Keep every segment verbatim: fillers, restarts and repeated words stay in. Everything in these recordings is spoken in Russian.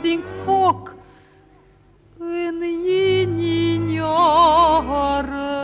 think folk in junior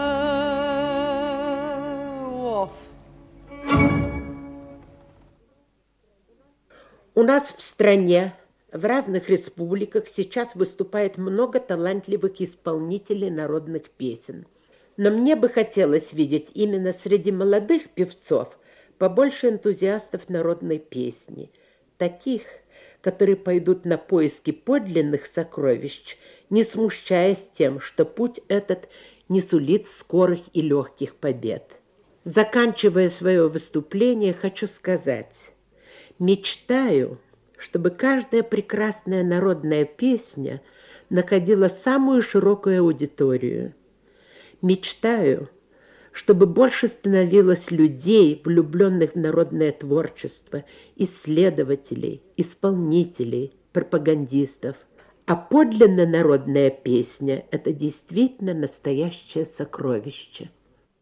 У нас в стране, в разных республиках сейчас выступает много талантливых исполнителей народных песен. Но мне бы хотелось видеть именно среди молодых певцов побольше энтузиастов народной песни, таких, которые пойдут на поиски подлинных сокровищ, не смущаясь тем, что путь этот не сулит скорых и легких побед. Заканчивая свое выступление, хочу сказать: мечтаю, чтобы каждая прекрасная народная песня находила самую широкую аудиторию. Мечтаю, чтобы больше становилось людей, влюбленных в народное творчество, исследователей, исполнителей, пропагандистов. А подлинно народная песня – это действительно настоящее сокровище.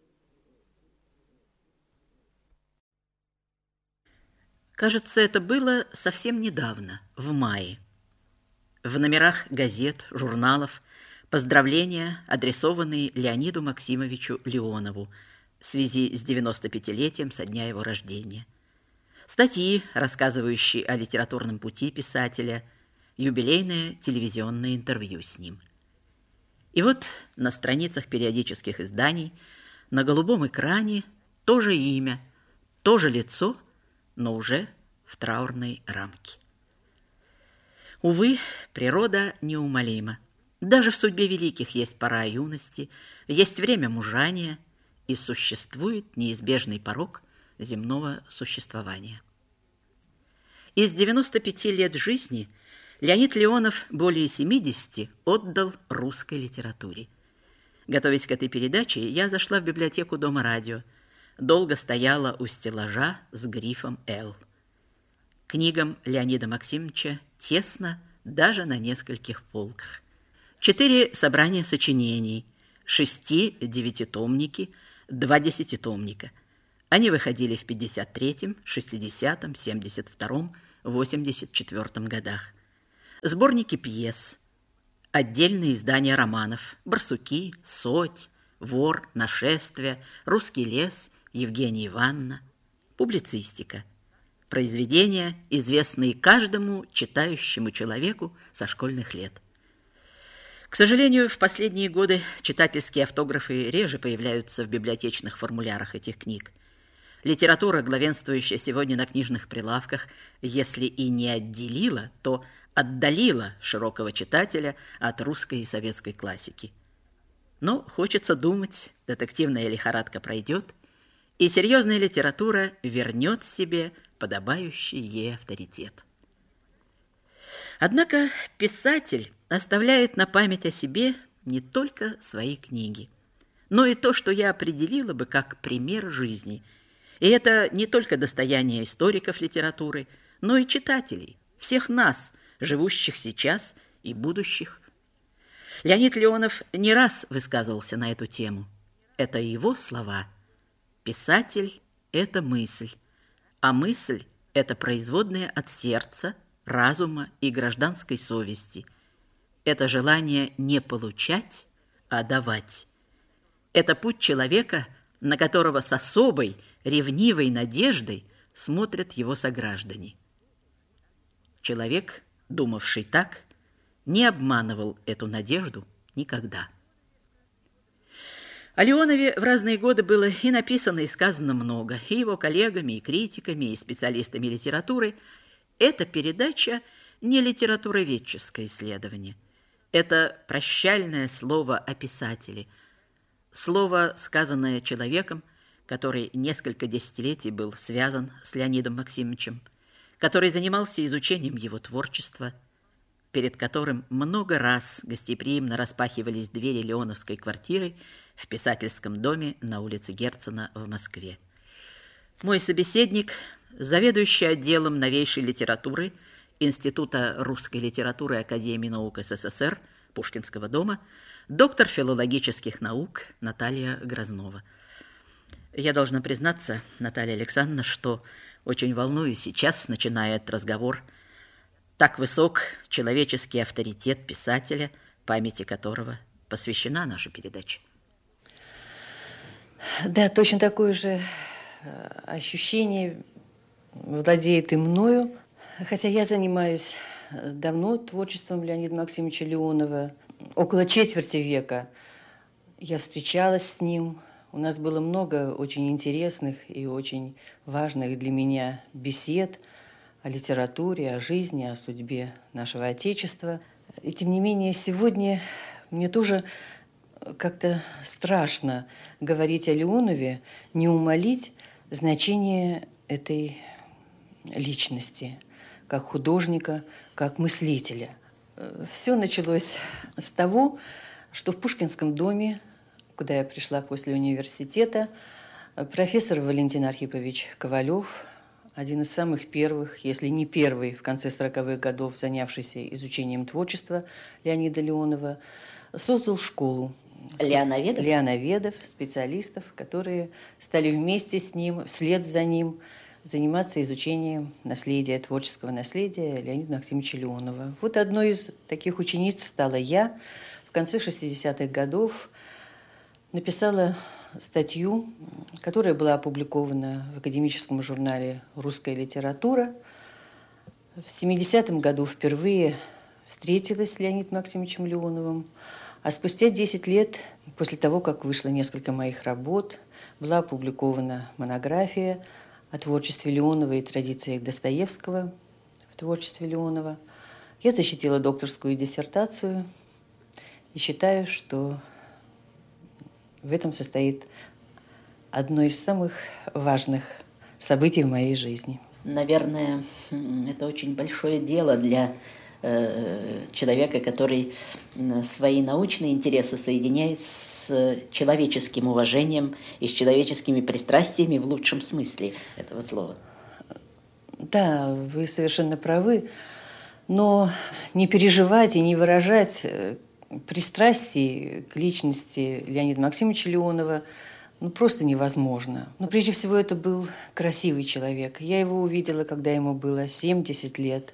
Кажется, это было совсем недавно, в мае. В номерах газет, журналов поздравления, адресованные Леониду Максимовичу Леонову в связи с девяностопятилетием со дня его рождения. Статьи, рассказывающие о литературном пути писателя, юбилейное телевизионное интервью с ним. И вот на страницах периодических изданий на голубом экране то же имя, то же лицо, но уже в траурной рамке. Увы, природа неумолима. Даже в судьбе великих есть пора юности, есть время мужания, и существует неизбежный порок земного существования. Из девяноста пяти лет жизни Леонид Леонов более семидесяти отдал русской литературе. Готовясь к этой передаче, я зашла в библиотеку Дома радио, долго стояла у стеллажа с грифом «Л». Книгам Леонида Максимовича тесно даже на нескольких полках. Четыре собрания сочинений, шести девятитомники, два десятитомника. Они выходили в пятьдесят третьем, шестидесятом, семьдесят втором, восемьдесят четвёртом годах. Сборники пьес, отдельные издания романов «Барсуки», «Соть», «Вор», «Нашествие», «Русский лес», Евгения Ивановна, публицистика, произведения, известные каждому читающему человеку со школьных лет. К сожалению, в последние годы читательские автографы реже появляются в библиотечных формулярах этих книг. Литература, главенствующая сегодня на книжных прилавках, если и не отделила, то отдалила широкого читателя от русской и советской классики. Но хочется думать, детективная лихорадка пройдет, и серьезная литература вернет себе подобающий ей авторитет. Однако писатель оставляет на память о себе не только свои книги, но и то, что я определила бы как пример жизни. И это не только достояние историков литературы, но и читателей, всех нас, живущих сейчас и будущих. Леонид Леонов не раз высказывался на эту тему. Это его слова. Писатель – это мысль, а мысль – это производная от сердца, разума и гражданской совести. Это желание не получать, а давать. Это путь человека, на которого с особой, ревнивой надеждой смотрят его сограждане. Человек, думавший так, не обманывал эту надежду никогда. О Леонове в разные годы было и написано, и сказано много, и его коллегами, и критиками, и специалистами литературы. Эта передача не литературоведческое исследование. Это прощальное слово о писателе, слово, сказанное человеком, который несколько десятилетий был связан с Леонидом Максимовичем, который занимался изучением его творчества, перед которым много раз гостеприимно распахивались двери леоновской квартиры в писательском доме на улице Герцена в Москве. Мой собеседник, заведующий отделом новейшей литературы Института русской литературы Академии наук СССР Пушкинского дома, доктор филологических наук Наталья Грознова. Я должна признаться, Наталья Александровна, что очень волнуюсь сейчас, начиная этот разговор, Так высок человеческий авторитет писателя, памяти которого посвящена наша передача. Да, точно такое же ощущение владеет и мною. Хотя я занимаюсь давно творчеством Леонида Максимовича Леонова. Около четверти века я встречалась с ним. У нас было много очень интересных и очень важных для меня бесед о литературе, о жизни, о судьбе нашего Отечества. И тем не менее, сегодня мне тоже как-то страшно говорить о Леонове, не умалить значение этой личности, как художника, как мыслителя. Все началось с того, что в Пушкинском доме, куда я пришла после университета, профессор Валентин Архипович Ковалев, один из самых первых, если не первый, в конце сороковых годов, занявшийся изучением творчества Леонида Леонова, создал школу Леоноведов? Леоноведов, специалистов, которые стали вместе с ним, вслед за ним, заниматься изучением наследия, творческого наследия Леонида Максимовича Леонова. Вот одной из таких учениц стала я. В конце шестидесятых годов написала статью, которая была опубликована в академическом журнале «Русская литература». В семидесятом году впервые встретилась с Леонидом Максимовичем Леоновым, а спустя десять лет, после того, как вышло несколько моих работ, была опубликована монография о творчестве Леонова и традициях Достоевского в творчестве Леонова. Я защитила докторскую диссертацию и считаю, что в этом состоит одно из самых важных событий в моей жизни. Наверное, это очень большое дело для э, человека, который свои научные интересы соединяет с человеческим уважением и с человеческими пристрастиями в лучшем смысле этого слова. Да, вы совершенно правы, но не переживать и не выражать пристрастий к личности Леонида Максимовича Леонова ну, просто невозможно. Но прежде всего это был красивый человек. Я его увидела, когда ему было семьдесят лет.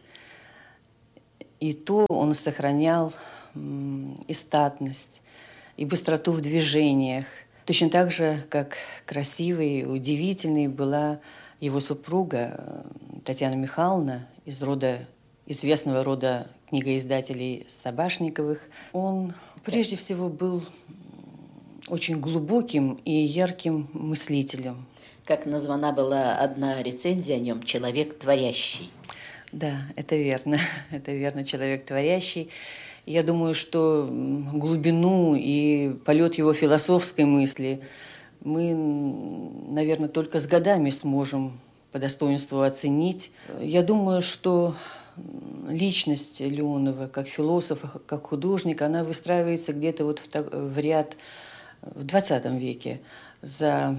И то он сохранял и статность, и быстроту в движениях. Точно так же, как красивой, удивительной была его супруга Татьяна Михайловна из рода, известного рода книгоиздателей Собашниковых. Он прежде всего был очень глубоким и ярким мыслителем. Как названа была одна рецензия о нем «Человек творящий». Да, это верно. Это верно, человек творящий. Я думаю, что глубину и полет его философской мысли мы, наверное, только с годами сможем по достоинству оценить. Я думаю, что личность Леонова как философа, как художника, она выстраивается где-то вот в, в ряд в двадцатом веке за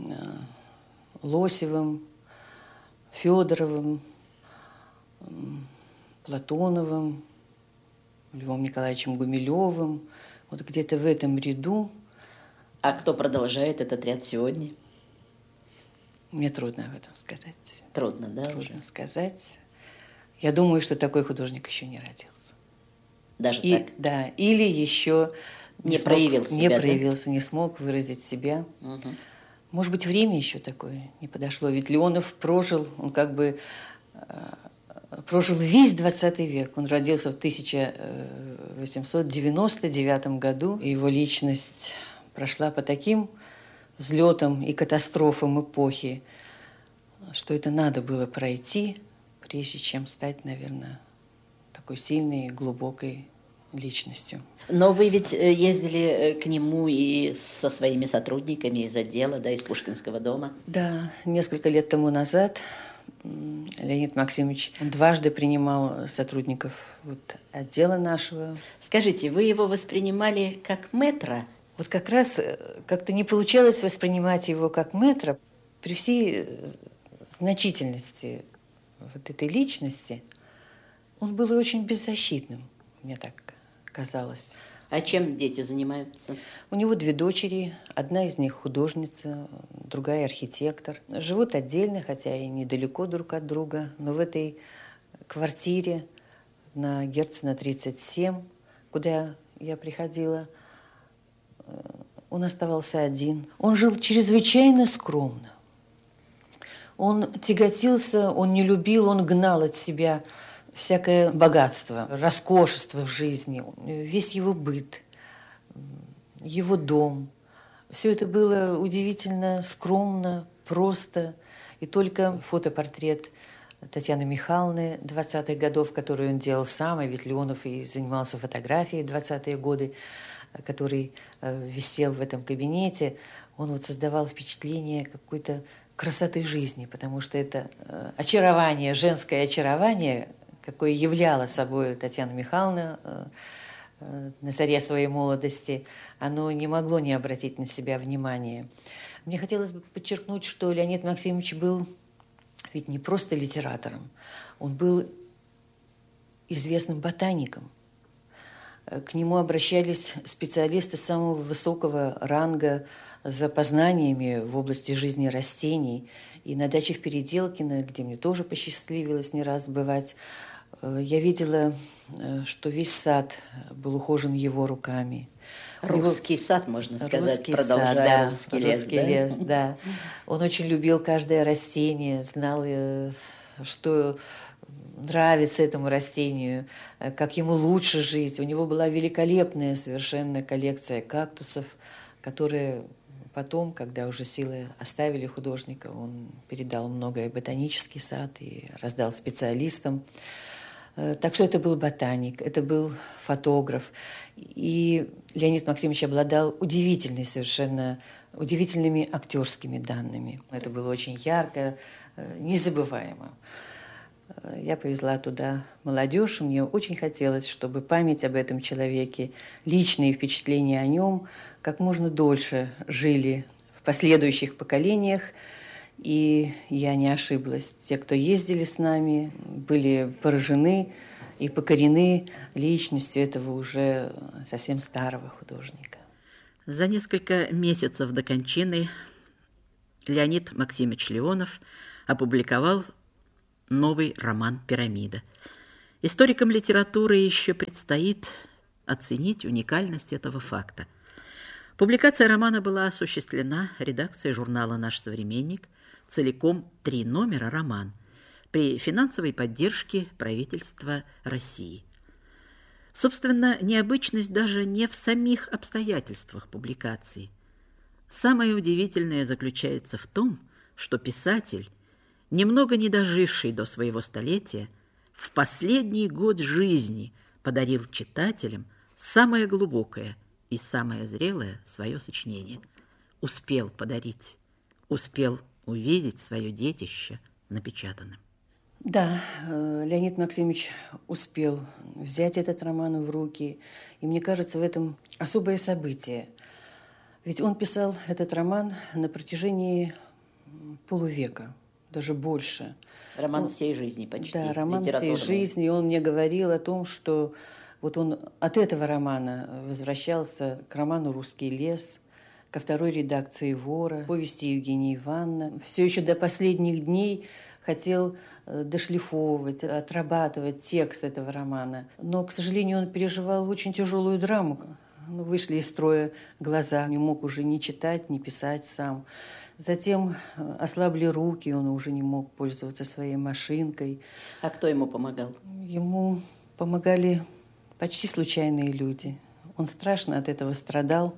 Лосевым, Федоровым, Платоновым, Львом Николаевичем Гумилевым. Вот где-то в этом ряду. А кто продолжает этот ряд сегодня? Мне трудно об этом сказать. Трудно, да? Трудно уже? сказать. Я думаю, что такой художник еще не родился. Даже И, так? Да, или еще не, не смог, проявил себя, не да? проявился, не смог выразить себя. Угу. Может быть, время еще такое не подошло. Ведь Леонов прожил, он как бы прожил весь двадцатый век. Он родился в тысяча восемьсот девяносто девятом году. И его личность прошла по таким взлетам и катастрофам эпохи, что это надо было пройти, прежде чем стать, наверное, такой сильной и глубокой личностью. Но вы ведь ездили к нему и со своими сотрудниками из отдела, да, из Пушкинского дома. Да, несколько лет тому назад Леонид Максимович дважды принимал сотрудников вот, отдела нашего. Скажите, вы его воспринимали как мэтра? Вот как раз как-то не получалось воспринимать его как мэтра. При всей значительности вот этой личности он был и очень беззащитным, мне так казалось. А чем дети занимаются? У него две дочери, одна из них художница, другая архитектор. Живут отдельно, хотя и недалеко друг от друга, но в этой квартире на Герцена тридцать семь, куда я приходила. Он оставался один. Он жил чрезвычайно скромно. Он тяготился, он не любил, он гнал от себя всякое богатство, роскошество в жизни, весь его быт, его дом. Все это было удивительно скромно, просто. И только фотопортрет Татьяны Михайловны двадцатых годов, который он делал сам, а ведь Леонов и занимался фотографией двадцатые годы, который э, висел в этом кабинете, он вот создавал впечатление какой-то красоты жизни, потому что это э, очарование, женское очарование, какое являла собой Татьяна Михайловна э, э, на заре своей молодости, оно не могло не обратить на себя внимание. Мне хотелось бы подчеркнуть, что Леонид Максимович был ведь не просто литератором, он был известным ботаником. К нему обращались специалисты самого высокого ранга за познаниями в области жизни растений. И на даче в Переделкино, где мне тоже посчастливилось не раз бывать, я видела, что весь сад был ухожен его руками. Русский него... сад, можно сказать, русский продолжая сад, да, русский лес. Русский да? лес, да. Он очень любил каждое растение, знал, что нравится этому растению, как ему лучше жить. У него была великолепная совершенно коллекция кактусов, которые потом, когда уже силы оставили художника, он передал многое в ботанический сад и раздал специалистам. Так что это был ботаник, это был фотограф. И Леонид Максимович обладал удивительной совершенно, удивительными актерскими данными. Это было очень ярко, незабываемо. Я повезла туда молодежь. Мне очень хотелось, чтобы память об этом человеке, личные впечатления о нем как можно дольше жили в последующих поколениях. И я не ошиблась. Те, кто ездили с нами, были поражены и покорены личностью этого уже совсем старого художника. За несколько месяцев до кончины Леонид Максимович Леонов опубликовал новый роман «Пирамида». Историкам литературы еще предстоит оценить уникальность этого факта. Публикация романа была осуществлена редакцией журнала «Наш современник», целиком три номера роман, при финансовой поддержке правительства России. Собственно, необычность даже не в самих обстоятельствах публикации. Самое удивительное заключается в том, что писатель, немного не доживший до своего столетия, в последний год жизни подарил читателям самое глубокое и самое зрелое свое сочинение. Успел подарить, успел увидеть свое детище напечатанным. Да, Леонид Максимович успел взять этот роман в руки, и мне кажется, в этом особое событие. Ведь он писал этот роман на протяжении полувека, даже больше. Роман он, всей жизни почти. Да, роман всей жизни. И он мне говорил о том, что вот он от этого романа возвращался к роману «Русский лес», ко второй редакции «Вора», повести Евгения Ивановны. Все еще до последних дней хотел дошлифовывать, отрабатывать текст этого романа. Но, к сожалению, он переживал очень тяжелую драму. Вышли из строя глаза, не мог уже ни читать, ни писать сам. Затем ослабли руки, он уже не мог пользоваться своей машинкой. А кто ему помогал? Ему помогали почти случайные люди. Он страшно от этого страдал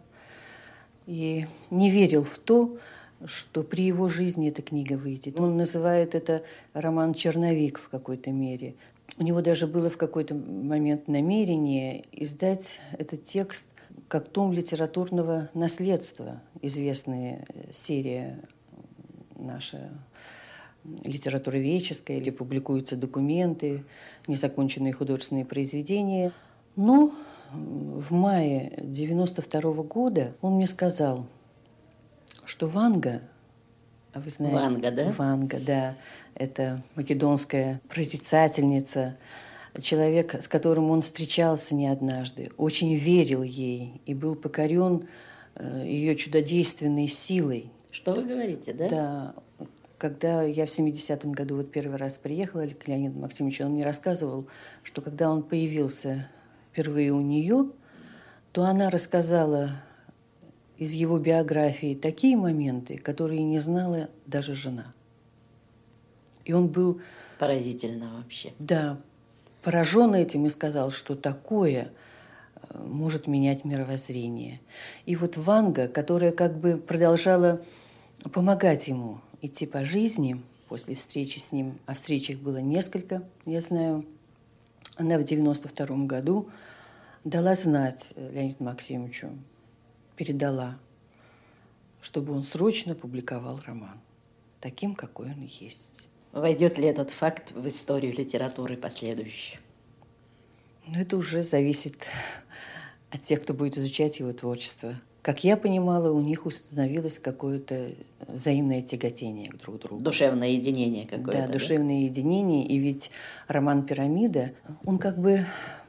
и не верил в то, что при его жизни эта книга выйдет. Он называет это роман «Черновик» в какой-то мере. У него даже было в какой-то момент намерение издать этот текст как том литературного наследства. Известная серия наша литературоведческая, где публикуются документы, незаконченные художественные произведения. Но в мае девяносто второго года он мне сказал, что Ванга, а вы знаете... Ванга, да? Ванга, да. Это македонская прорицательница, человек, с которым он встречался не однажды, очень верил ей и был покорен ее чудодейственной силой. Что вы говорите, да? Да. Когда я в семидесятом году вот первый раз приехала к Леониду Максимовичу, он мне рассказывал, что когда он появился впервые у нее, то она рассказала из его биографии такие моменты, которые не знала даже жена. И он был... Поразительно вообще. Да, поражен этим и сказал, что такое может менять мировоззрение. И вот Ванга, которая как бы продолжала помогать ему идти по жизни после встречи с ним, а встреч их было несколько, я знаю, она в девяносто втором году дала знать Леониду Максимовичу, передала, чтобы он срочно публиковал роман таким, какой он есть. Войдет ли этот факт в историю литературы последующую? Ну, это уже зависит от тех, кто будет изучать его творчество. Как я понимала, у них установилось какое-то взаимное тяготение к друг другу. Душевное единение какое-то. Да, да? душевное единение. И ведь роман «Пирамида», он как бы...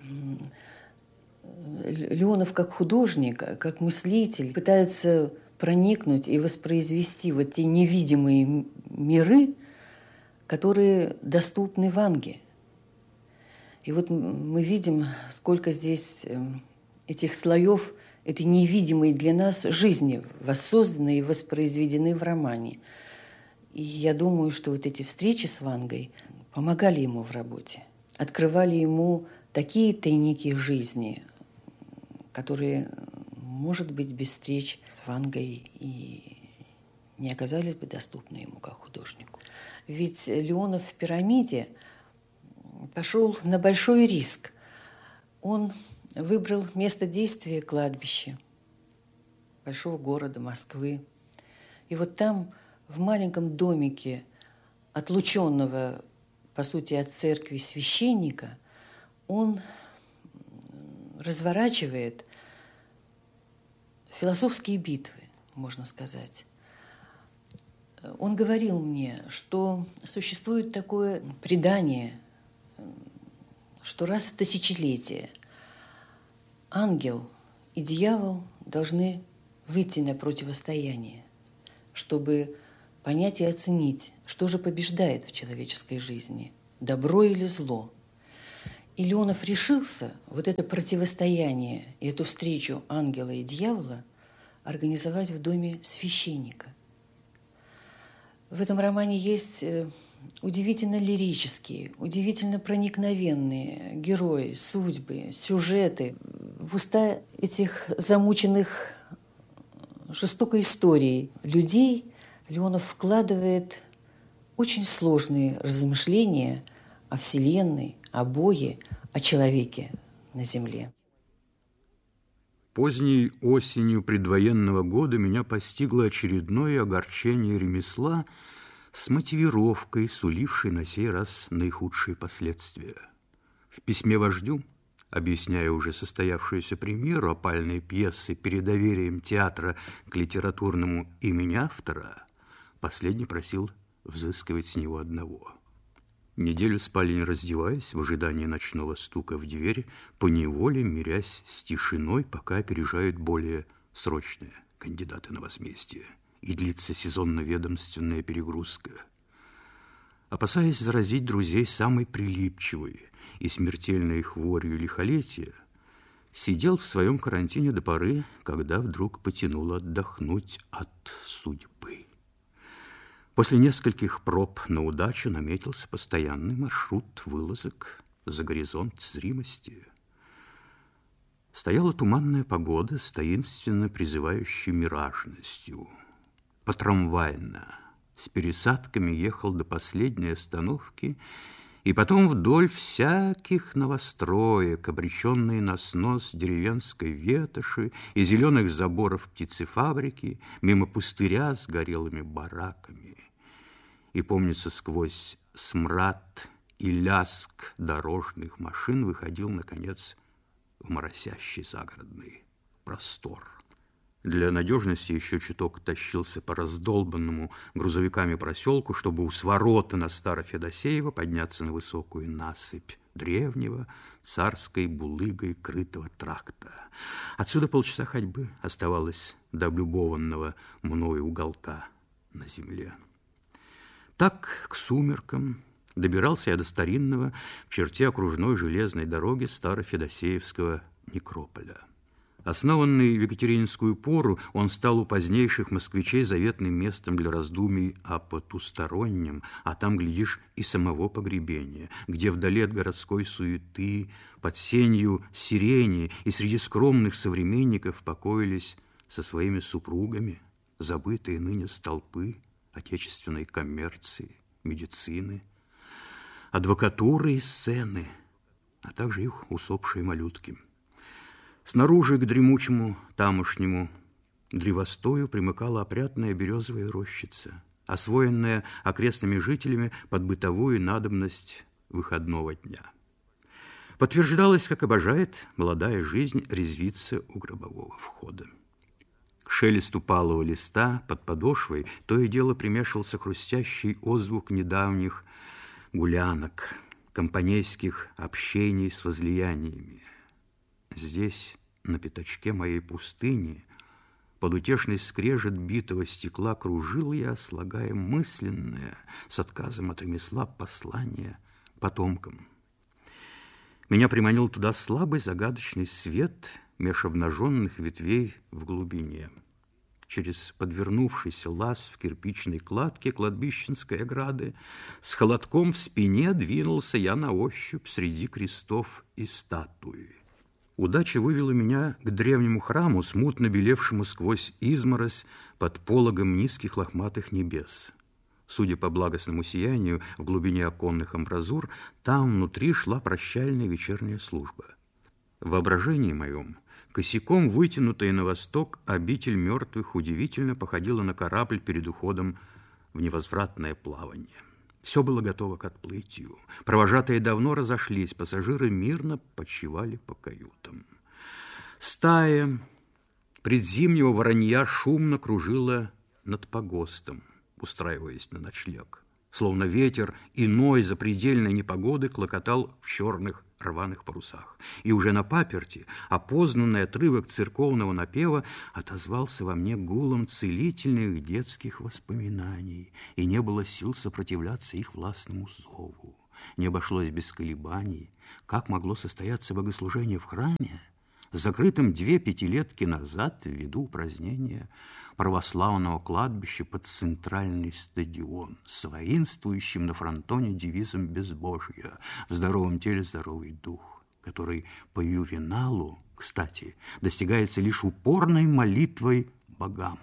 Леонов как художник, как мыслитель пытается проникнуть и воспроизвести вот те невидимые миры, которые доступны Ванге. И вот мы видим, сколько здесь этих слоев этой невидимой для нас жизни воссозданы и воспроизведены в романе. И я думаю, что вот эти встречи с Вангой помогали ему в работе, открывали ему такие тайники жизни, которые, может быть, без встреч с Вангой и не оказались бы доступны ему как художнику. Ведь Леонов в «Пирамиде» пошел на большой риск. Он выбрал место действия кладбище большого города Москвы. И вот там, в маленьком домике отлученного, по сути, от церкви священника, он разворачивает философские битвы, можно сказать. Он говорил мне, что существует такое предание, что раз в тысячелетие ангел и дьявол должны выйти на противостояние, чтобы понять и оценить, что же побеждает в человеческой жизни, добро или зло. И Леонов решился вот это противостояние и эту встречу ангела и дьявола организовать в доме священника. В этом романе есть удивительно лирические, удивительно проникновенные герои, судьбы, сюжеты. В уста этих замученных жестокой историей людей Леонов вкладывает очень сложные размышления о Вселенной, о Боге, о человеке на земле. Поздней осенью предвоенного года меня постигло очередное огорчение ремесла с мотивировкой, сулившей на сей раз наихудшие последствия. В письме вождю, объясняя уже состоявшуюся премьеру опальной пьесы перед доверием театра к литературному имени автора, последний просил взыскивать с него одного. Неделю спали не раздеваясь, в ожидании ночного стука в дверь, поневоле мирясь с тишиной, пока опережают более срочные кандидаты на возмездие, и длится сезонно-ведомственная перегрузка. Опасаясь заразить друзей самой прилипчивой и смертельной хворью лихолетия, сидел в своем карантине до поры, когда вдруг потянуло отдохнуть от судьбы. После нескольких проб на удачу наметился постоянный маршрут вылазок за горизонт зримости. Стояла туманная погода с таинственно призывающей миражностью. По-трамвайно, с пересадками ехал до последней остановки, и потом вдоль всяких новостроек, обреченные на снос деревенской ветоши и зеленых заборов птицефабрики, мимо пустыря с горелыми бараками. И, помнится, сквозь смрад и лязг дорожных машин выходил, наконец, в моросящий загородный простор. Для надежности еще чуток тащился по раздолбанному грузовиками проселку, чтобы у сворота на Старо-Федосеево подняться на высокую насыпь древнего царской булыгой крытого тракта. Отсюда полчаса ходьбы оставалось до облюбованного мною уголка на земле. Так, к сумеркам добирался я до старинного в черте окружной железной дороги Старофедосеевского некрополя. Основанный в Екатерининскую пору, он стал у позднейших москвичей заветным местом для раздумий о потустороннем, а там, глядишь, и самого погребения, где вдали от городской суеты, под сенью сирени и среди скромных современников покоились со своими супругами забытые ныне столпы отечественной коммерции, медицины, адвокатуры и сцены, а также их усопшие малютки. Снаружи к дремучему тамошнему древостою примыкала опрятная березовая рощица, освоенная окрестными жителями под бытовую надобность выходного дня. Подтверждалось, как обожает молодая жизнь резвиться у гробового входа. К шелесту палого листа под подошвой то и дело примешивался хрустящий отзвук недавних гулянок, компанейских общений с возлияниями. Здесь, на пятачке моей пустыни, под утешный скрежет битого стекла кружил я, слагая мысленное с отказом от ремесла послание потомкам. Меня приманил туда слабый загадочный свет меж обнаженных ветвей в глубине. Через подвернувшийся лаз в кирпичной кладке кладбищенской ограды с холодком в спине двинулся я на ощупь среди крестов и статуи. Удача вывела меня к древнему храму, смутно белевшему сквозь изморозь под пологом низких лохматых небес. Судя по благостному сиянию в глубине оконных амбразур, там внутри шла прощальная вечерняя служба. В воображении моем косяком вытянутая на восток обитель мертвых удивительно походила на корабль перед уходом в невозвратное плавание. Все было готово к отплытию. Провожатые давно разошлись, пассажиры мирно почивали по каютам. Стая предзимнего воронья шумно кружила над погостом, устраиваясь на ночлег. Словно ветер иной запредельной непогоды клокотал в черных рваных парусах. И уже на паперти опознанный отрывок церковного напева отозвался во мне гулом целительных детских воспоминаний, и не было сил сопротивляться их властному зову. Не обошлось без колебаний. Как могло состояться богослужение в храме, закрытым две пятилетки назад ввиду упразднения православного кладбища под центральный стадион с воинствующим на фронтоне девизом безбожья «В здоровом теле здоровый дух», который по ювеналу, кстати, достигается лишь упорной молитвой богам.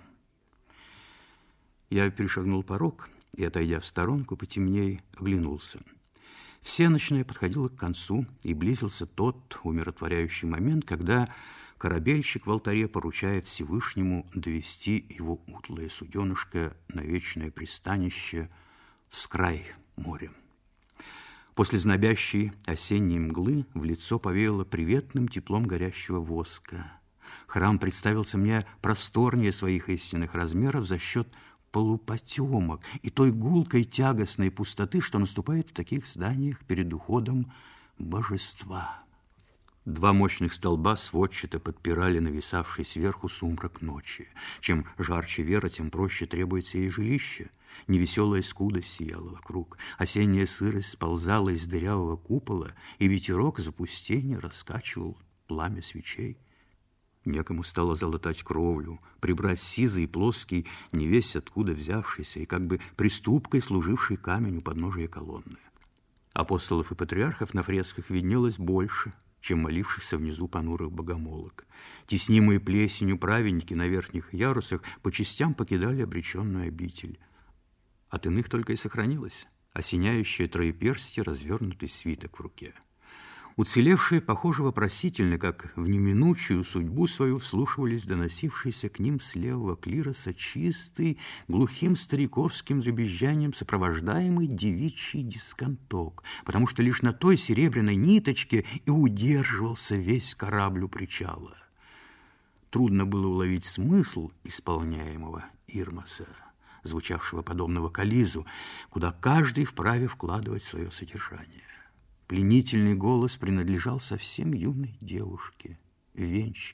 Я перешагнул порог и, отойдя в сторонку потемней, оглянулся. Всенощное подходило к концу, и близился тот умиротворяющий момент, когда корабельщик в алтаре поручает Всевышнему довести его утлое суденышко на вечное пристанище вскрай моря. После знобящей осенней мглы в лицо повеяло приветным теплом горящего воска. Храм представился мне просторнее своих истинных размеров за счет полупотемок и той гулкой тягостной пустоты, что наступает в таких зданиях перед уходом божества. Два мощных столба сводчато подпирали нависавший сверху сумрак ночи. Чем жарче вера, тем проще требуется ей жилище. Невеселая скудость сияла вокруг. Осенняя сырость сползала из дырявого купола, и ветерок запустения раскачивал пламя свечей. Некому стало залатать кровлю, прибрать сизый, плоский, невесть откуда взявшийся и как бы приступкой служивший камень у подножия колонны. Апостолов и патриархов на фресках виднелось больше, чем молившихся внизу понурых богомолок. Теснимые плесенью праведники на верхних ярусах по частям покидали обреченную обитель. От иных только и сохранилось осеняющее троеперстие, развернутый свиток в руке. Уцелевшие, похоже, вопросительно, как в неминучую судьбу свою, вслушивались в доносившийся к ним с левого клироса чистый, глухим стариковским дребезжанием сопровождаемый девичий дисконток, потому что лишь на той серебряной ниточке и удерживался весь корабль у причала. Трудно было уловить смысл исполняемого ирмоса, звучавшего подобно вокализу, куда каждый вправе вкладывать свое содержание. Пленительный голос принадлежал совсем юной девушке, венчике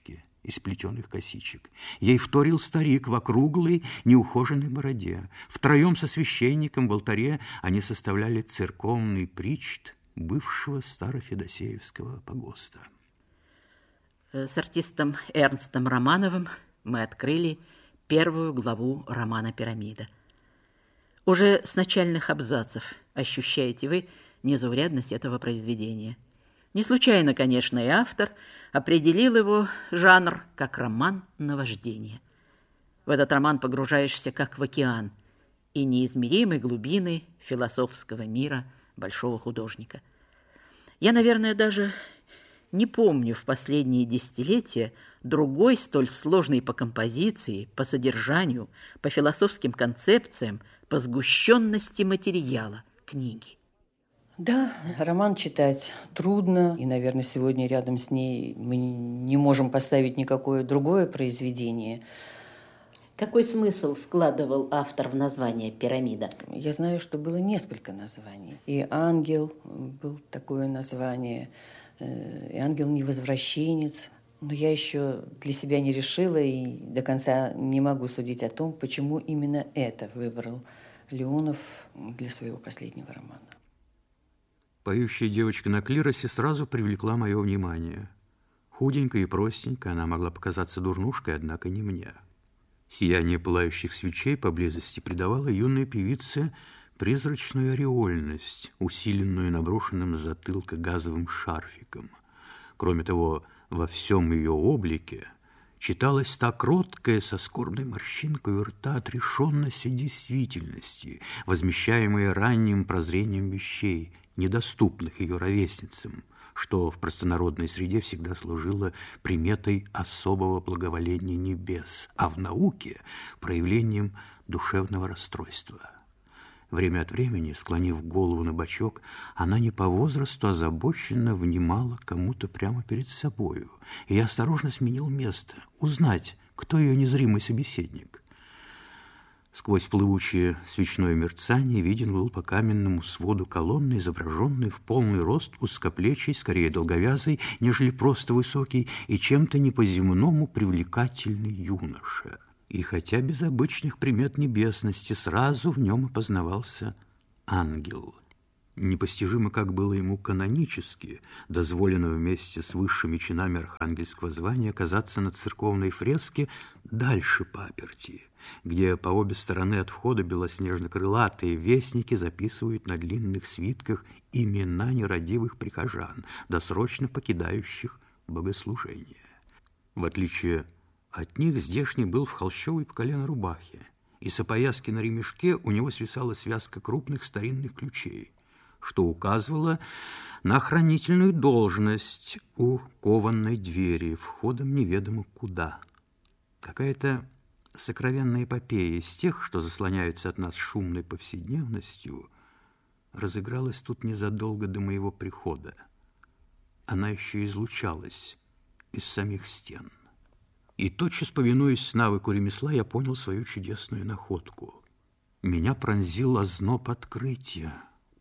из плетеных косичек. Ей вторил старик в округлой, неухоженной бороде. Втроем со священником в алтаре они составляли церковный причт бывшего Старофедосеевского погоста. С артистом Эрнстом Романовым мы открыли первую главу романа «Пирамида». Уже с начальных абзацев ощущаете вы незаурядность этого произведения. Не случайно, конечно, и автор определил его жанр как роман наваждения. В этот роман погружаешься как в океан и неизмеримой глубины философского мира большого художника. Я, наверное, даже не помню в последние десятилетия другой столь сложной по композиции, по содержанию, по философским концепциям, по сгущенности материала книги. Да, роман читать трудно, и, наверное, сегодня рядом с ней мы не можем поставить никакое другое произведение. Какой смысл вкладывал автор в название «Пирамида»? Я знаю, что было несколько названий. И «Ангел» был такое название, и «Ангел-невозвращенец». Но я еще для себя не решила и до конца не могу судить о том, почему именно это выбрал Леонов для своего последнего романа. Поющая девочка на клиросе сразу привлекла мое внимание. Худенькая и простенькая, она могла показаться дурнушкой, однако не мне. Сияние пылающих свечей поблизости придавало юной певице призрачную ореольность, усиленную наброшенным с затылка газовым шарфиком. Кроме того, во всем ее облике читалась та кроткая со скорбной морщинкой у рта отрешенность от действительности, возмещаемая ранним прозрением вещей, недоступных ее ровесницам, что в простонародной среде всегда служило приметой особого благоволения небес, а в науке – проявлением душевного расстройства. Время от времени, склонив голову на бочок, она не по возрасту озабоченно внимала кому-то прямо перед собою, и я осторожно сменил место, узнать, кто ее незримый собеседник. Сквозь плывучее свечное мерцание виден был по каменному своду колонны, изображенный в полный рост узкоплечий, скорее долговязый, нежели просто высокий, и чем-то не по-земному привлекательный юноша. И хотя без обычных примет небесности, сразу в нем опознавался ангел. Непостижимо, как было ему канонически дозволено вместе с высшими чинами архангельского звания оказаться на церковной фреске дальше паперти, где по обе стороны от входа белоснежно-крылатые вестники записывают на длинных свитках имена нерадивых прихожан, досрочно покидающих богослужение. В отличие от них, здешний был в холщовой по колено рубахе, и с опояски на ремешке у него свисала связка крупных старинных ключей, что указывало на охранительную должность у кованной двери, входом неведомо куда. Какая-то сокровенная эпопея из тех, что заслоняются от нас шумной повседневностью, разыгралась тут незадолго до моего прихода. Она еще излучалась из самих стен. И тотчас, повинуясь навыку ремесла, я понял свою чудесную находку. Меня пронзил озноб открытия.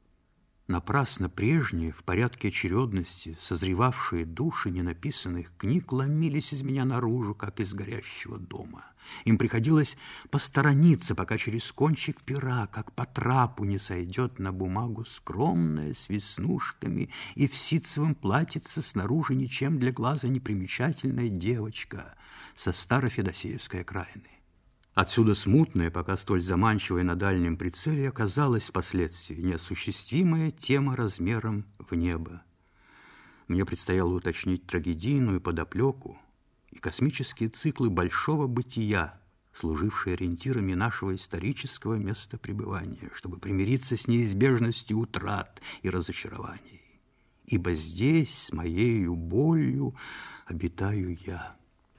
Напрасно прежние, в порядке очередности, созревавшие души ненаписанных книг ломились из меня наружу, как из горящего дома. Им приходилось посторониться, пока через кончик пера, как по трапу, не сойдет на бумагу скромная, с веснушками и в ситцевом платьице снаружи ничем для глаза непримечательная девочка со Старофедосеевской окраины. Отсюда смутная, пока столь заманчивая на дальнем прицеле, оказалась впоследствии неосуществимая тема размером в небо. Мне предстояло уточнить трагедийную подоплеку и космические циклы большого бытия, служившие ориентирами нашего исторического места пребывания, чтобы примириться с неизбежностью утрат и разочарований. Ибо здесь с моею болью обитаю я.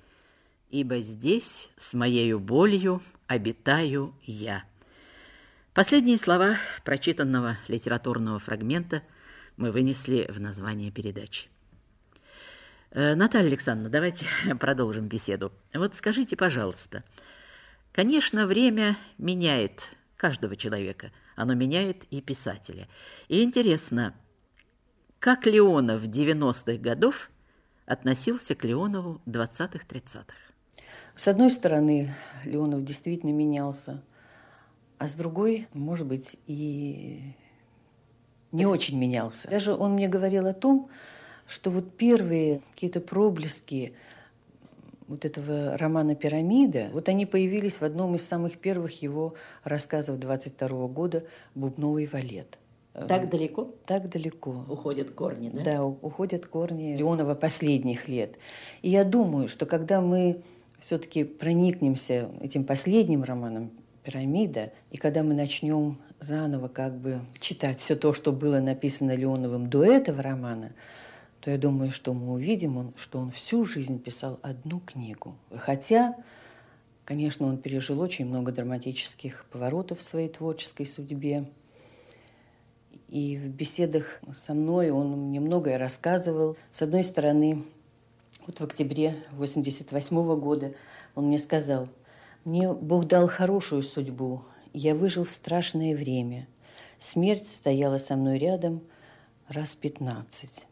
Ибо здесь с моею болью обитаю я. Последние слова прочитанного литературного фрагмента мы вынесли в название передачи. Наталья Александровна, давайте продолжим беседу. Вот скажите, пожалуйста, конечно, время меняет каждого человека, оно меняет и писателя. И интересно, как Леонов девяностых годов относился к Леонову двадцатых-тридцатых. С одной стороны, Леонов действительно менялся, а с другой, может быть, и не очень менялся. Даже он мне говорил о том, что вот первые какие-то проблески вот этого романа «Пирамида», вот они появились в одном из самых первых его рассказов двадцать второго года «Бубновый валет». Так далеко? Так далеко. Уходят корни, да? Да, уходят корни Леонова последних лет. И я думаю, что когда мы все-таки проникнемся этим последним романом «Пирамида», и когда мы начнем заново как бы читать все то, что было написано Леоновым до этого романа, то я думаю, что мы увидим, он, что он всю жизнь писал одну книгу. Хотя, конечно, он пережил очень много драматических поворотов в своей творческой судьбе. И в беседах со мной он мне многое рассказывал. С одной стороны, вот в октябре восемьдесят восьмого года он мне сказал: «Мне Бог дал хорошую судьбу, я выжил в страшное время. Смерть стояла со мной рядом раз пятнадцать».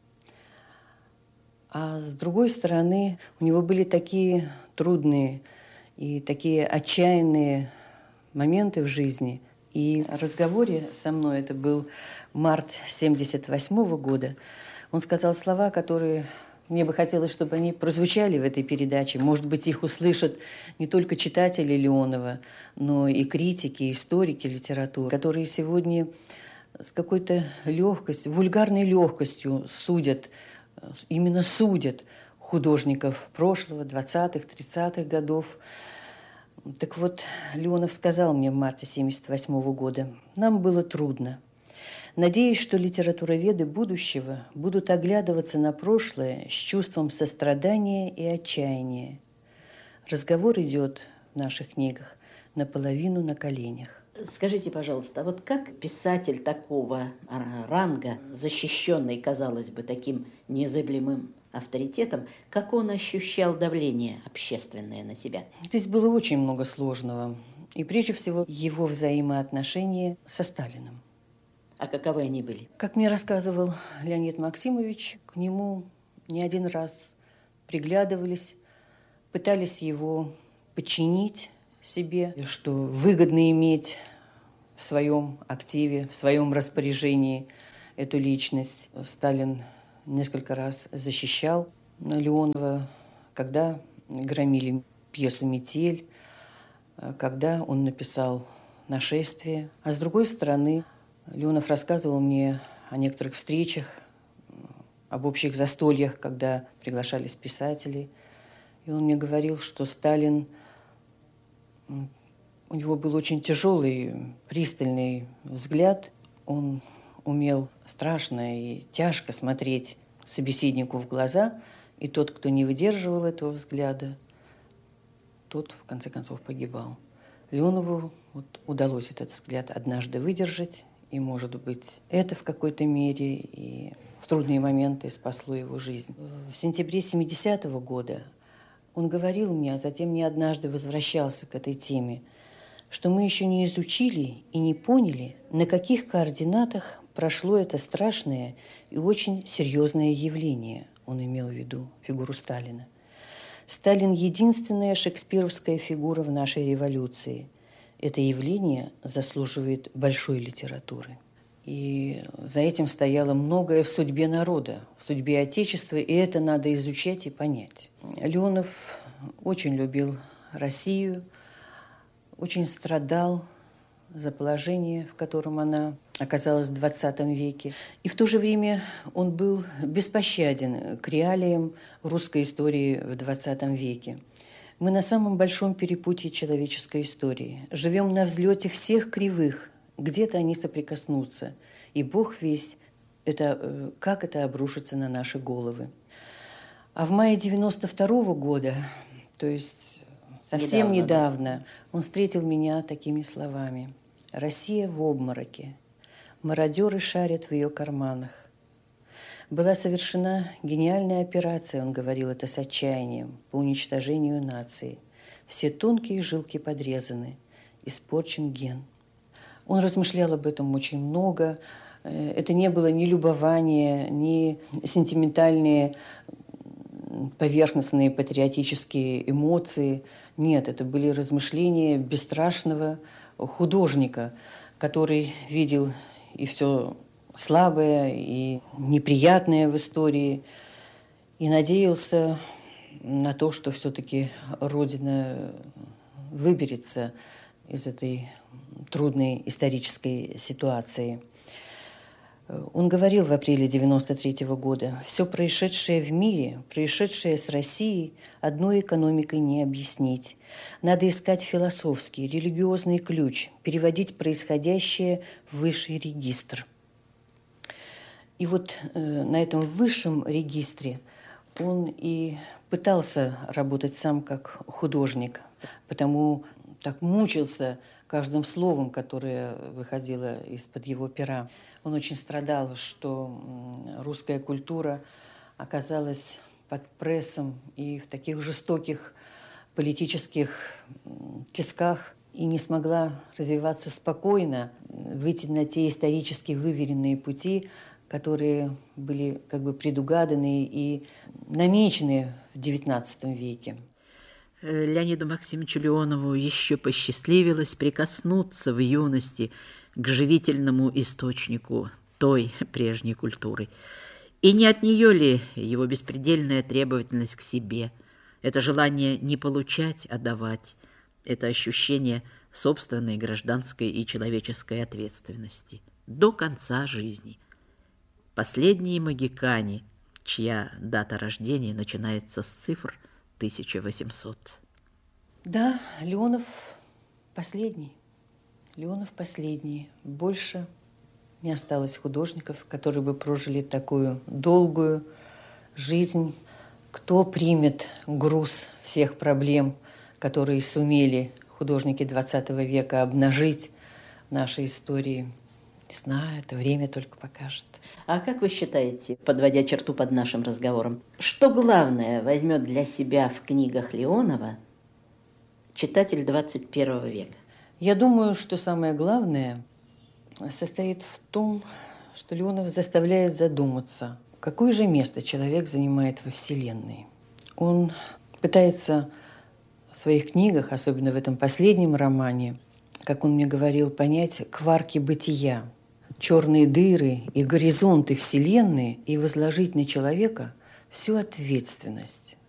А с другой стороны, у него были такие трудные и такие отчаянные моменты в жизни. И в разговоре со мной, это был март семьдесят восьмого года, он сказал слова, которые мне бы хотелось, чтобы они прозвучали в этой передаче. Может быть, их услышат не только читатели Леонова, но и критики, историки литературы, которые сегодня с какой-то легкостью, вульгарной легкостью судят, именно судят художников прошлого, двадцатых, тридцатых годов. Так вот, Леонов сказал мне в марте семьдесят восьмого года: «Нам было трудно. Надеюсь, что литературоведы будущего будут оглядываться на прошлое с чувством сострадания и отчаяния. Разговор идет в наших книгах наполовину на коленях». Скажите, пожалуйста, а вот как писатель такого ранга, защищенный, казалось бы, таким незыблемым авторитетом, как он ощущал давление общественное на себя? Здесь было очень много сложного. И прежде всего его взаимоотношения со Сталиным. А каковы они были? Как мне рассказывал Леонид Максимович, к нему не один раз приглядывались, пытались его подчинить себе, что выгодно иметь в своем активе, в своем распоряжении эту личность. Сталин несколько раз защищал Леонова, когда громили пьесу «Метель», когда он написал «Нашествие». А с другой стороны, Леонов рассказывал мне о некоторых встречах, об общих застольях, когда приглашались писатели. И он мне говорил, что Сталин, у него был очень тяжелый, пристальный взгляд. Он умел страшно и тяжко смотреть собеседнику в глаза, и тот, кто не выдерживал этого взгляда, тот, в конце концов, погибал. Леонову вот удалось этот взгляд однажды выдержать, и, может быть, это в какой-то мере и в трудные моменты спасло его жизнь. В сентябре семидесятого года он говорил мне, а затем не однажды возвращался к этой теме, что мы еще не изучили и не поняли, на каких координатах прошло это страшное и очень серьезное явление. Он имел в виду фигуру Сталина. Сталин – единственная шекспировская фигура в нашей революции. Это явление заслуживает большой литературы. И за этим стояло многое в судьбе народа, в судьбе Отечества, и это надо изучать и понять. Леонов очень любил Россию, очень страдал за положение, в котором она оказалась в двадцатом веке. И в то же время он был беспощаден к реалиям русской истории в двадцатом веке. Мы на самом большом перепутье человеческой истории. Живем на взлете всех кривых. Где-то они соприкоснутся. И Бог весть, это, как это обрушится на наши головы. А в мае девяносто второго года, то есть совсем недавно, недавно, он встретил меня такими словами: «Россия в обмороке. Мародеры шарят в ее карманах». Была совершена гениальная операция, он говорил это с отчаянием, по уничтожению нации. Все тонкие жилки подрезаны, испорчен ген. Он размышлял об этом очень много. Это не было ни любование, ни сентиментальные поверхностные патриотические эмоции. Нет, это были размышления бесстрашного художника, который видел и все слабое, и неприятное в истории, и надеялся на то, что все-таки Родина выберется из этой трудной исторической ситуации. Он говорил в апреле девяносто третьего года: «Все происшедшее в мире, происшедшее с Россией, одной экономикой не объяснить. Надо искать философский, религиозный ключ, переводить происходящее в высший регистр». И вот э, на этом высшем регистре он и пытался работать сам как художник, потому так мучился каждым словом, которое выходило из-под его пера. Он очень страдал, что русская культура оказалась под прессом и в таких жестоких политических тисках и не смогла развиваться спокойно, выйти на те исторически выверенные пути, которые были как бы предугаданы и намечены в девятнадцатом веке. Леониду Максимовичу Леонову еще посчастливилось прикоснуться в юности к живительному источнику той прежней культуры. И не от нее ли его беспредельная требовательность к себе, это желание не получать, а давать, это ощущение собственной гражданской и человеческой ответственности до конца жизни? Последние могикане, чья дата рождения начинается с цифр тысяча восемьсот. Да, Леонов последний. Леонов последний. Больше не осталось художников, которые бы прожили такую долгую жизнь. Кто примет груз всех проблем, которые сумели художники двадцатого века обнажить в нашей истории? Не знаю, это время только покажет. А как вы считаете, подводя черту под нашим разговором, что главное возьмет для себя в книгах Леонова читатель двадцать первого века? Я думаю, что самое главное состоит в том, что Леонов заставляет задуматься, какое же место человек занимает во Вселенной. Он пытается в своих книгах, особенно в этом последнем романе, как он мне говорил, понять кварки бытия, черные дыры и горизонты Вселенной и возложить на человека всю ответственность